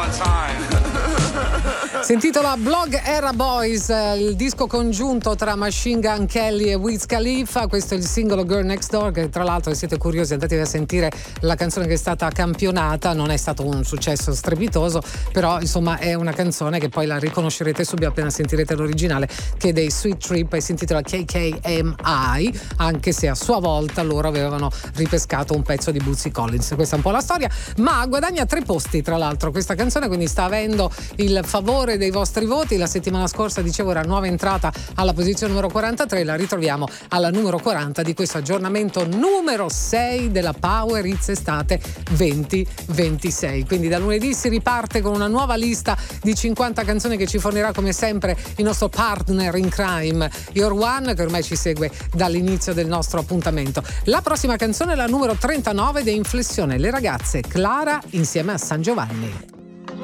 Si intitola Blog Era Boys, il disco congiunto tra Machine Gun Kelly e Wiz Khalifa. Questo è il singolo Girl Next Door, che tra l'altro, se siete curiosi, andatevi a sentire la canzone che è stata campionata. Non è stato un successo strepitoso, però insomma è una canzone che poi la riconoscerete subito appena sentirete l'originale, che è dei Sweet Trip e si intitola KKMI, anche se a sua volta loro avevano ripescato un pezzo di Bootsy Collins. Questa è un po' la storia, ma guadagna 3 posti tra l'altro questa canzone, quindi sta avendo il favore dei vostri voti. La settimana scorsa, dicevo, era nuova entrata alla posizione numero 43, la ritroviamo alla numero 40 di questo aggiornamento numero 6 della Power Hits Estate 2026. Quindi da lunedì si riparte con una nuova lista di 50 canzoni che ci fornirà come sempre il nostro partner in crime Your One, che ormai ci segue dall'inizio del nostro appuntamento. La prossima canzone è la numero 39 di Inflessione, le ragazze Clara insieme a San Giovanni.